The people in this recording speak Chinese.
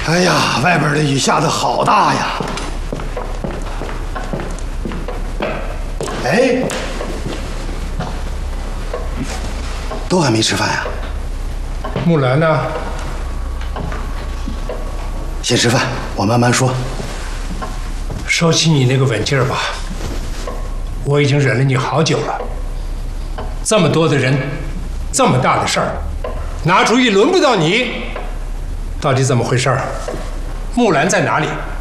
哎呀，外边的雨下得好大呀！哎，都还没吃饭呀？ 木兰呢？ 先吃饭，我慢慢说。 收起你那个稳劲儿吧，我已经忍了你好久了。这么多的人，这么大的事儿，拿主意轮不到你，到底怎么回事？木兰在哪里？